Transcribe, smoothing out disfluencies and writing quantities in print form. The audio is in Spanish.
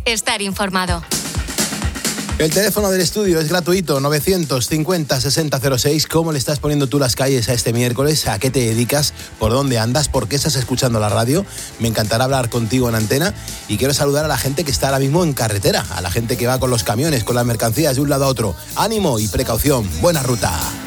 estar informado. El teléfono del estudio es gratuito, 950-6006. ¿Cómo le estás poniendo tú las calles a este miércoles? ¿A qué te dedicas? ¿Por dónde andas? ¿Por qué estás escuchando la radio? Me encantará hablar contigo en antena y quiero saludar a la gente que está ahora mismo en carretera, a la gente que va con los camiones, con las mercancías de un lado a otro. ¡Ánimo y precaución! ¡Buena ruta!